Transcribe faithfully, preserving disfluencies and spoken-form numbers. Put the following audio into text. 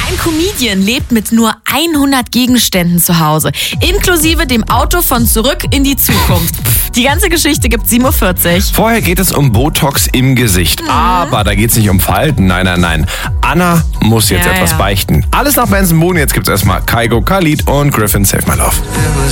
Ein Comedian lebt mit nur hundert Gegenständen zu Hause, inklusive dem Auto von Zurück in die Zukunft. Die ganze Geschichte gibt sieben Uhr vierzig. Vorher geht es um Botox im Gesicht. Mhm. Aber da geht es nicht um Falten. Nein, nein, nein. Anna muss jetzt ja, etwas ja. beichten. Alles nach Benson Boone. Jetzt gibt es erstmal Kygo, Khalid und Griffin, Save My Love.